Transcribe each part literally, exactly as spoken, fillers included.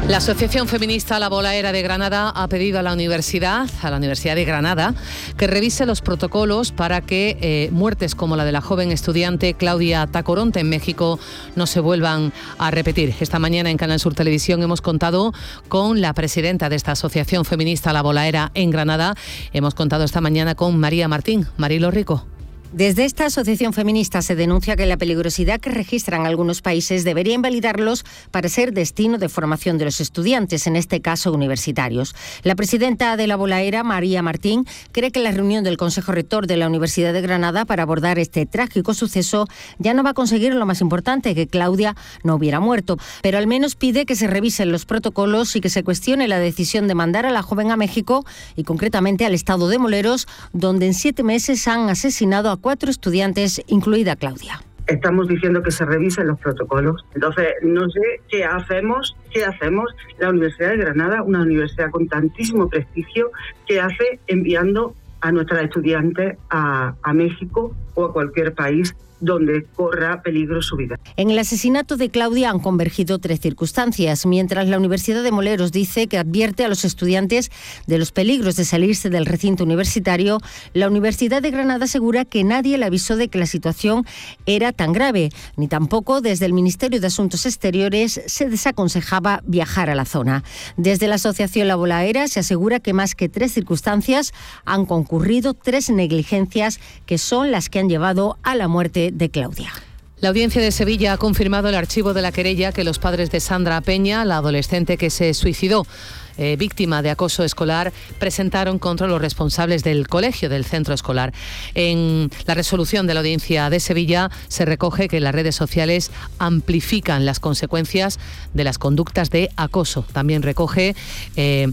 La Asociación Feminista La Bolaera de Granada ha pedido a la Universidad, a la Universidad de Granada, que revise los protocolos para que eh, muertes como la de la joven estudiante Claudia Tacoronte en México no se vuelvan a repetir. Esta mañana en Canal Sur Televisión hemos contado con la presidenta de esta Asociación Feminista La Bolaera en Granada. Hemos contado esta mañana con María Martín. Marilo Rico. Desde esta asociación feminista se denuncia que la peligrosidad que registran algunos países debería invalidarlos para ser destino de formación de los estudiantes, en este caso universitarios. La presidenta de La Bolaera, María Martín, cree que la reunión del Consejo Rector de la Universidad de Granada para abordar este trágico suceso ya no va a conseguir lo más importante, que Claudia no hubiera muerto, pero al menos pide que se revisen los protocolos y que se cuestione la decisión de mandar a la joven a México y concretamente al estado de Moleros, donde en siete meses han asesinado a cuatro estudiantes, incluida Claudia. Estamos diciendo que se revisen los protocolos. Entonces, no sé qué hacemos, qué hacemos. La Universidad de Granada, una universidad con tantísimo prestigio, ¿qué hace enviando a nuestras estudiantes a, a México o a cualquier país donde corra peligro su vida? En el asesinato de Claudia han convergido tres circunstancias. Mientras la Universidad de Moleros dice que advierte a los estudiantes de los peligros de salirse del recinto universitario, la Universidad de Granada asegura que nadie le avisó de que la situación era tan grave, ni tampoco desde el Ministerio de Asuntos Exteriores se desaconsejaba viajar a la zona. Desde la Asociación La Bolaera se asegura que más que tres circunstancias han concurrido tres negligencias que son las que han llevado a la muerte de Claudia. La Audiencia de Sevilla ha confirmado el archivo de la querella que los padres de Sandra Peña, la adolescente que se suicidó eh, víctima de acoso escolar, presentaron contra los responsables del colegio, del centro escolar. En la resolución de la Audiencia de Sevilla se recoge que las redes sociales amplifican las consecuencias de las conductas de acoso. También recoge eh,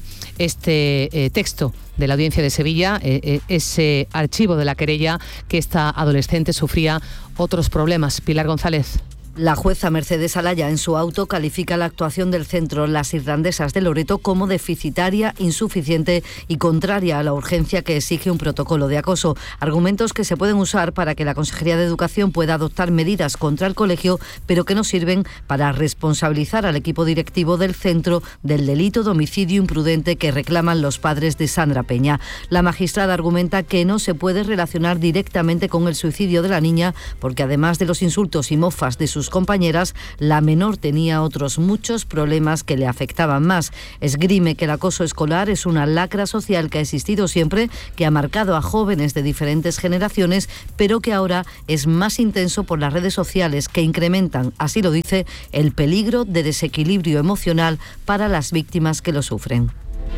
este eh, texto de la Audiencia de Sevilla, eh, eh, ese archivo de la querella, que esta adolescente sufría otros problemas. Pilar González. La jueza Mercedes Alaya en su auto califica la actuación del centro Las Irlandesas de Loreto como deficitaria, insuficiente y contraria a la urgencia que exige un protocolo de acoso. Argumentos que se pueden usar para que la Consejería de Educación pueda adoptar medidas contra el colegio, pero que no sirven para responsabilizar al equipo directivo del centro del delito de homicidio imprudente que reclaman los padres de Sandra Peña. La magistrada argumenta que no se puede relacionar directamente con el suicidio de la niña porque además de los insultos y mofas de sus compañeras, la menor tenía otros muchos problemas que le afectaban más. Esgrime que el acoso escolar es una lacra social que ha existido siempre, que ha marcado a jóvenes de diferentes generaciones, pero que ahora es más intenso por las redes sociales que incrementan, así lo dice, el peligro de desequilibrio emocional para las víctimas que lo sufren.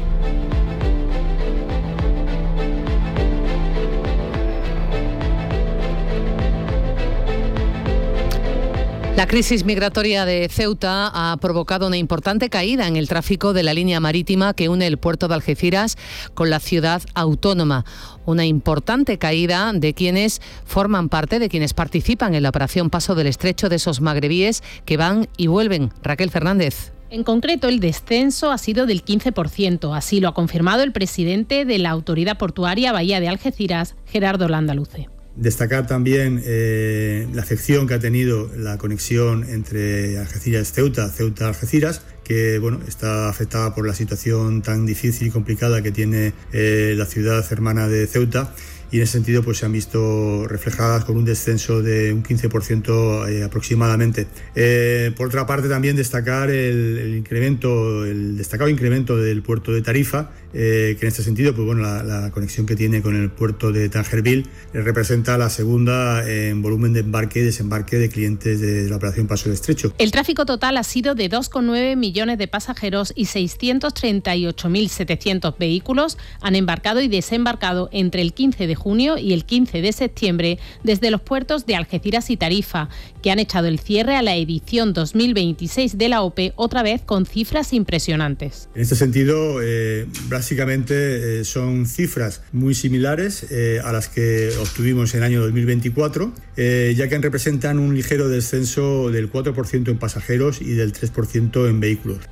La crisis migratoria de Ceuta ha provocado una importante caída en el tráfico de la línea marítima que une el puerto de Algeciras con la ciudad autónoma. Una importante caída de quienes forman parte, de quienes participan en la operación Paso del Estrecho, de esos magrebíes que van y vuelven. Raquel Fernández. En concreto, el descenso ha sido del quince por ciento. Así lo ha confirmado el presidente de la Autoridad Portuaria Bahía de Algeciras, Gerardo Landaluce. Destacar también eh, la afección que ha tenido la conexión entre Algeciras-Ceuta, Ceuta-Algeciras, que bueno, está afectada por la situación tan difícil y complicada que tiene eh, la ciudad hermana de Ceuta. Y en ese sentido pues se han visto reflejadas con un descenso de un quince por ciento eh, aproximadamente. Eh, por otra parte, también destacar el, el incremento, el destacado incremento del puerto de Tarifa, eh, que en este sentido pues bueno, la, la conexión que tiene con el puerto de Tangerville eh, representa la segunda en volumen de embarque y desembarque de clientes de, de la operación Paso del Estrecho. El tráfico total ha sido de dos coma nueve millones de pasajeros y seiscientos treinta y ocho mil setecientos vehículos han embarcado y desembarcado entre el quince de junio y el quince de septiembre desde los puertos de Algeciras y Tarifa, que han echado el cierre a la edición dos mil veintiséis de la OPE, otra vez con cifras impresionantes. En este sentido, eh, básicamente eh, son cifras muy similares eh, a las que obtuvimos en el año dos mil veinticuatro, eh, ya que representan un ligero descenso del cuatro por ciento en pasajeros y del tres por ciento en vehículos.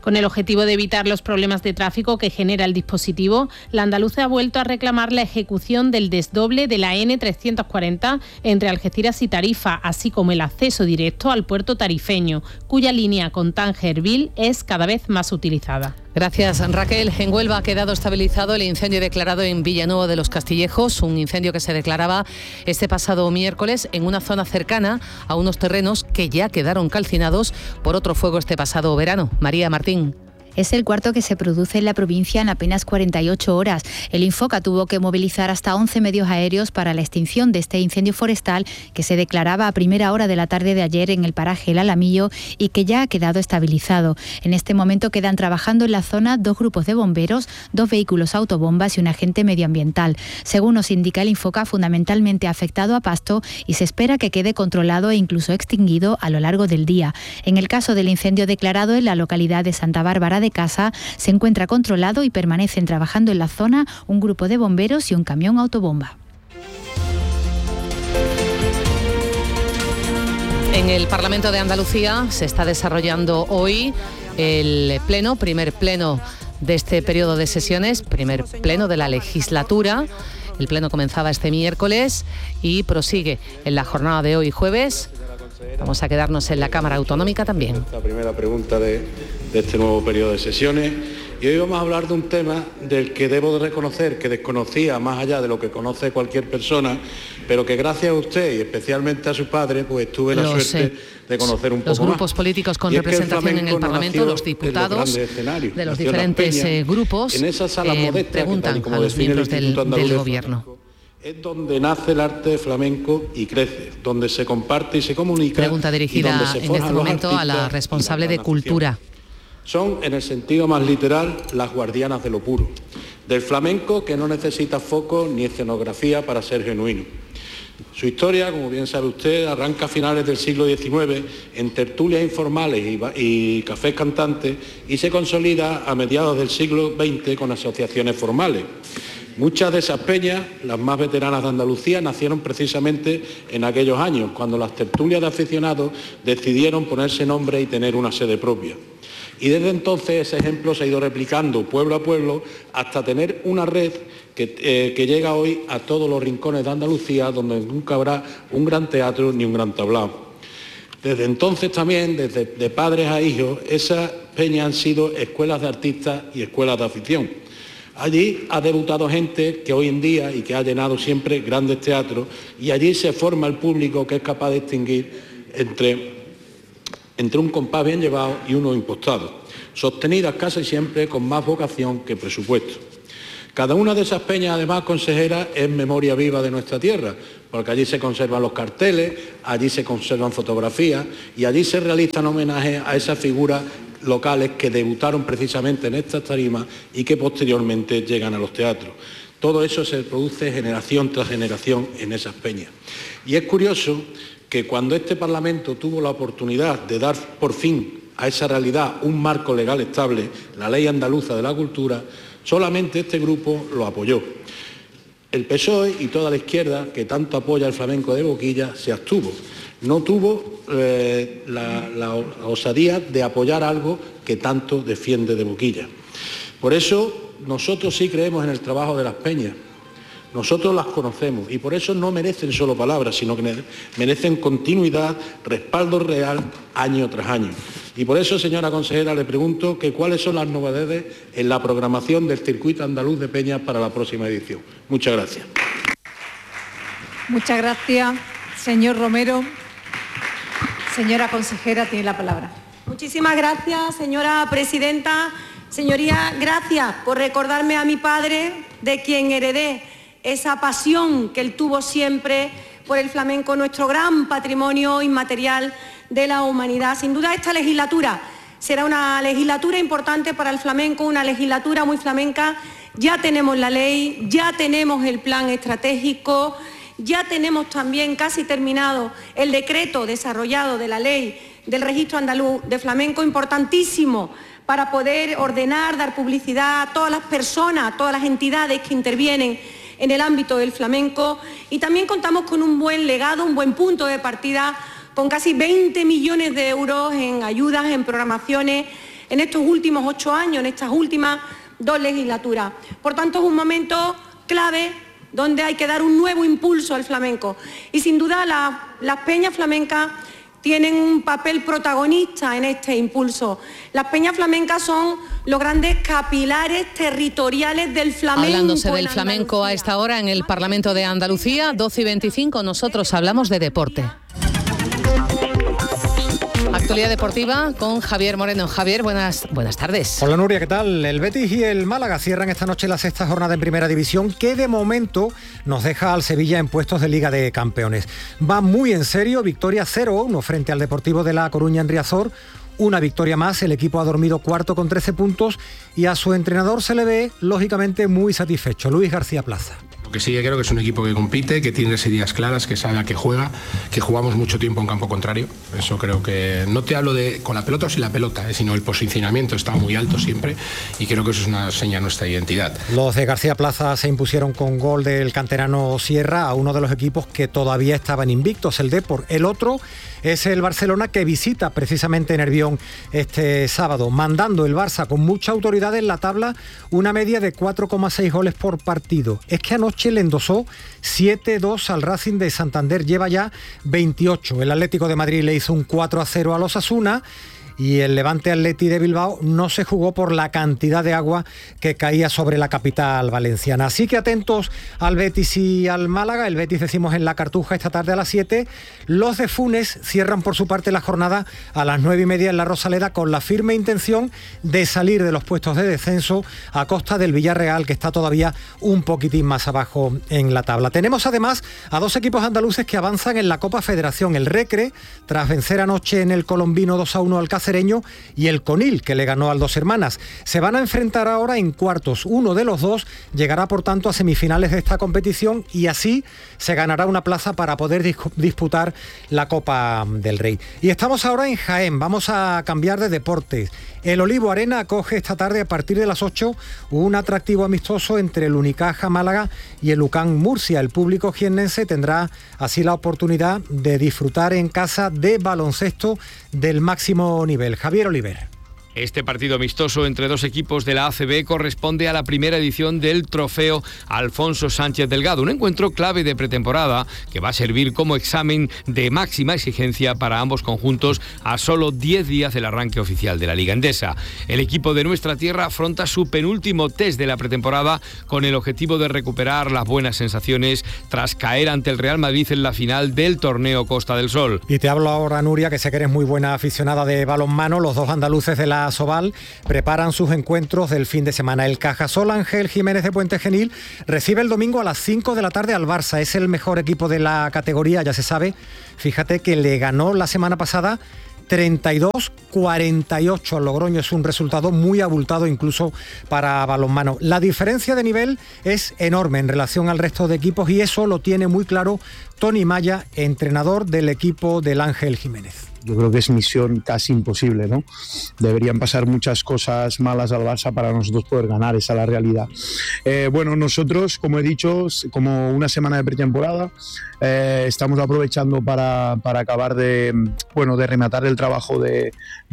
Con el objetivo de evitar los problemas de tráfico que genera el dispositivo, la andaluza ha vuelto a reclamar la ejecución del desdoble de la ene trescientos cuarenta entre Algeciras y Tarifa, así como el acceso directo al puerto tarifeño, cuya línea con Tánger-Erbil es cada vez más utilizada. Gracias, Raquel. En Huelva ha quedado estabilizado el incendio declarado en Villanueva de los Castillejos, un incendio que se declaraba este pasado miércoles en una zona cercana a unos terrenos que ya quedaron calcinados por otro fuego este pasado verano. María Martín. Es el cuarto que se produce en la provincia en apenas cuarenta y ocho horas. El Infoca tuvo que movilizar hasta once medios aéreos para la extinción de este incendio forestal que se declaraba a primera hora de la tarde de ayer en el paraje El Alamillo y que ya ha quedado estabilizado. En este momento quedan trabajando en la zona dos grupos de bomberos, dos vehículos autobombas y un agente medioambiental. Según nos indica el Infoca, fundamentalmente afectado a pasto y se espera que quede controlado e incluso extinguido a lo largo del día. En el caso del incendio declarado en la localidad de Santa Bárbara de Casa, se encuentra controlado y permanecen trabajando en la zona un grupo de bomberos y un camión autobomba. En el Parlamento de Andalucía se está desarrollando hoy el pleno, primer pleno de este periodo de sesiones, primer pleno de la legislatura. El pleno comenzaba este miércoles y prosigue en la jornada de hoy jueves. Vamos a quedarnos en la Cámara Autonómica también. La primera pregunta de, de este nuevo periodo de sesiones. Y hoy vamos a hablar de un tema del que debo de reconocer que desconocía más allá de lo que conoce cualquier persona, pero que gracias a usted y especialmente a su padre, pues tuve la los, suerte eh, de conocer un poco más. Los grupos políticos con representación en el Parlamento, los diputados los de los diferentes Peña, eh, grupos, en esa sala eh, modesta, preguntan a los miembros del, del Gobierno. Es donde nace el arte flamenco y crece, donde se comparte y se comunica. Pregunta dirigida en este momento a la responsable de Cultura. Son, en el sentido más literal, las guardianas de lo puro, del flamenco que no necesita foco ni escenografía para ser genuino. Su historia, como bien sabe usted, arranca a finales del siglo diecinueve en tertulias informales y, y cafés cantantes y se consolida a mediados del siglo veinte con asociaciones formales. Muchas de esas peñas, las más veteranas de Andalucía, nacieron precisamente en aquellos años, cuando las tertulias de aficionados decidieron ponerse nombre y tener una sede propia. Y desde entonces ese ejemplo se ha ido replicando pueblo a pueblo hasta tener una red que, eh, que llega hoy a todos los rincones de Andalucía, donde nunca habrá un gran teatro ni un gran tablao. Desde entonces también, desde de padres a hijos, esas peñas han sido escuelas de artistas y escuelas de afición. Allí ha debutado gente que hoy en día y que ha llenado siempre grandes teatros y allí se forma el público que es capaz de distinguir entre, entre un compás bien llevado y uno impostado, sostenidas casi siempre con más vocación que presupuesto. Cada una de esas peñas, además, consejera, es memoria viva de nuestra tierra, porque allí se conservan los carteles, allí se conservan fotografías y allí se realizan homenajes a esas figuras locales que debutaron precisamente en estas tarimas y que posteriormente llegan a los teatros. Todo eso se produce generación tras generación en esas peñas. Y es curioso que cuando este Parlamento tuvo la oportunidad de dar por fin a esa realidad un marco legal estable, la Ley Andaluza de la Cultura, solamente este grupo lo apoyó. El P S O E y toda la izquierda, que tanto apoya el flamenco de Boquilla, se abstuvo. No tuvo eh, la, la osadía de apoyar algo que tanto defiende de Boquilla. Por eso nosotros sí creemos en el trabajo de las peñas, nosotros las conocemos y por eso no merecen solo palabras, sino que merecen continuidad, respaldo real año tras año. Y por eso, señora consejera, le pregunto que cuáles son las novedades en la programación del Circuito Andaluz de Peñas para la próxima edición. Muchas gracias. Muchas gracias, señor Romero. Señora consejera, tiene la palabra. Muchísimas gracias, señora presidenta. Señoría, gracias por recordarme a mi padre, de quien heredé esa pasión que él tuvo siempre por el flamenco, nuestro gran patrimonio inmaterial de la humanidad. Sin duda, esta legislatura será una legislatura importante para el flamenco, una legislatura muy flamenca. Ya tenemos la ley, ya tenemos el plan estratégico, ya tenemos también casi terminado el decreto desarrollado de la ley del registro andaluz de flamenco, importantísimo para poder ordenar, dar publicidad a todas las personas, a todas las entidades que intervienen en el ámbito del flamenco. Y también contamos con un buen legado, un buen punto de partida, con casi veinte millones de euros en ayudas, en programaciones en estos últimos ocho años, en estas últimas dos legislaturas. Por tanto, es un momento clave donde hay que dar un nuevo impulso al flamenco. Y sin duda la, las peñas flamencas tienen un papel protagonista en este impulso. Las peñas flamencas son los grandes capilares territoriales del flamenco. Hablándose del flamenco a esta hora en el Parlamento de Andalucía, doce y veinticinco, nosotros hablamos de deporte. Actualidad deportiva con Javier Moreno. Javier, buenas, buenas tardes. Hola Nuria, ¿qué tal? El Betis y el Málaga cierran esta noche la sexta jornada en Primera División, que de momento nos deja al Sevilla en puestos de Liga de Campeones. Va muy en serio, victoria cero a uno frente al Deportivo de La Coruña en Riazor. Una victoria más, el equipo ha dormido cuarto con trece puntos y a su entrenador se le ve, lógicamente, muy satisfecho. Luis García Plaza. Lo que sí, creo que es un equipo que compite, que tiene las ideas claras, que sabe a qué juega, que jugamos mucho tiempo en campo contrario. Eso creo que, no te hablo de con la pelota o sin la pelota, eh, sino el posicionamiento está muy alto siempre y creo que eso es una seña de nuestra identidad. Los de García Plaza se impusieron con gol del canterano Sierra a uno de los equipos que todavía estaban invictos, el Depor. El otro es el Barcelona, que visita precisamente Nervión este sábado, mandando el Barça con mucha autoridad en la tabla, una media de cuatro coma seis goles por partido. Es que anoche le endosó siete dos al Racing de Santander, lleva ya veintiocho. El Atlético de Madrid le hizo un cuatro a cero a los Osasuna. Y el Levante Atleti de Bilbao no se jugó por la cantidad de agua que caía sobre la capital valenciana. Así que atentos al Betis y al Málaga. El Betis, decimos, en la Cartuja esta tarde a las siete. Los de Funes cierran por su parte la jornada a las nueve y media en la Rosaleda, con la firme intención de salir de los puestos de descenso a costa del Villarreal, que está todavía un poquitín más abajo en la tabla. Tenemos además a dos equipos andaluces que avanzan en la Copa Federación. El Recre, tras vencer anoche en el Colombino dos a uno al Cáceres, y el Conil, que le ganó al Dos Hermanas. Se van a enfrentar ahora en cuartos. Uno de los dos llegará, por tanto, a semifinales de esta competición y así se ganará una plaza para poder dis- disputar la Copa del Rey. Y estamos ahora en Jaén. Vamos a cambiar de deportes. El Olivo Arena acoge esta tarde a partir de las ocho un atractivo amistoso entre el Unicaja Málaga y el U C A M Murcia. El público jiennense tendrá así la oportunidad de disfrutar en casa de baloncesto del máximo nivel. Javier Oliver. Este partido amistoso entre dos equipos de la A C B corresponde a la primera edición del Trofeo Alfonso Sánchez Delgado, un encuentro clave de pretemporada que va a servir como examen de máxima exigencia para ambos conjuntos a solo diez días del arranque oficial de la Liga Endesa. El equipo de nuestra tierra afronta su penúltimo test de la pretemporada con el objetivo de recuperar las buenas sensaciones tras caer ante el Real Madrid en la final del torneo Costa del Sol. Y te hablo ahora, Nuria, que sé que eres muy buena aficionada de balonmano. Los dos andaluces de la Asobal preparan sus encuentros del fin de semana. El Cajasol Ángel Jiménez de Puente Genil recibe el domingo a las cinco de la tarde al Barça. Es el mejor equipo de la categoría, ya se sabe. Fíjate que le ganó la semana pasada treinta y dos cuarenta y ocho al Logroño. Es un resultado muy abultado incluso para balonmano. La diferencia de nivel es enorme en relación al resto de equipos y eso lo tiene muy claro Tony Maya, entrenador del equipo del Ángel Jiménez. Yo creo que es misión casi imposible, ¿no? Deberían pasar muchas cosas malas al Barça para nosotros poder ganar, esa es la realidad. Eh, bueno, nosotros, como he dicho, como una semana de pretemporada, eh, estamos aprovechando para, para acabar de, bueno, de rematar el trabajo de,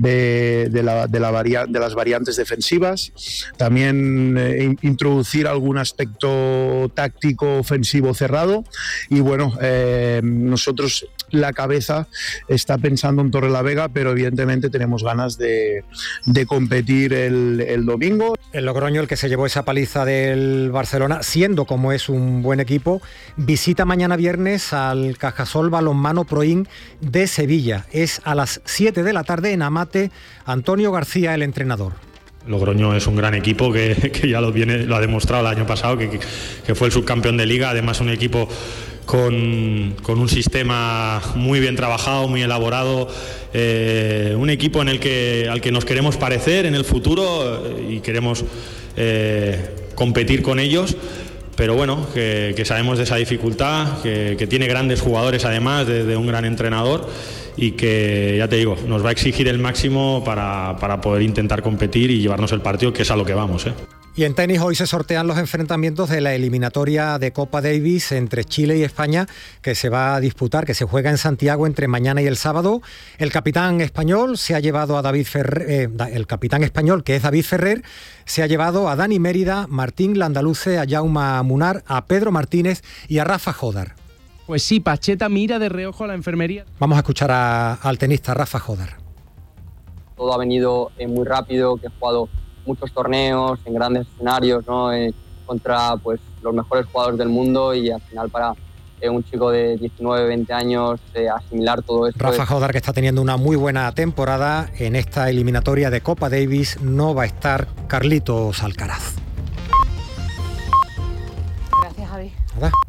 de, de, la, de, la varia, de las variantes defensivas, también eh, introducir algún aspecto táctico ofensivo cerrado y bueno, eh, nosotros la cabeza está pensando en Torrelavega, pero evidentemente tenemos ganas de, de competir el, el domingo. El Logroño, el que se llevó esa paliza del Barcelona, siendo como es un buen equipo, visita mañana viernes al Cajasol Balonmano Proin de Sevilla. Es a las siete de la tarde en Amate. Antonio García, el entrenador. Logroño es un gran equipo que, que ya lo, viene, lo ha demostrado el año pasado, que, que fue el subcampeón de Liga. Además, un equipo con, con un sistema muy bien trabajado, muy elaborado, eh, un equipo en el que, al que nos queremos parecer en el futuro eh, y queremos eh, competir con ellos. Pero bueno, que, que sabemos de esa dificultad, que, que tiene grandes jugadores además de, de un gran entrenador y que, ya te digo, nos va a exigir el máximo para, para poder intentar competir y llevarnos el partido, que es a lo que vamos, ¿eh? Y en tenis hoy se sortean los enfrentamientos de la eliminatoria de Copa Davis entre Chile y España, que se va a disputar, que se juega en Santiago entre mañana y el sábado. El capitán español se ha llevado a David Ferrer, eh, el capitán español, que es David Ferrer, se ha llevado a Dani Mérida, Martín Landaluce, a Jaume Munar, a Pedro Martínez y a Rafa Jodar. Pues sí, Pacheta mira de reojo a la enfermería. Vamos a escuchar a, al tenista Rafa Jodar. Todo ha venido eh, muy rápido, que he jugado muchos torneos en grandes escenarios, ¿no? Eh, contra pues los mejores jugadores del mundo, y al final para eh, un chico de diecinueve, veinte años eh, asimilar todo esto. Rafa es... Jodar, que está teniendo una muy buena temporada en esta eliminatoria de Copa Davis. No va a estar Carlitos Alcaraz. Gracias, Javi. ¿Verdad?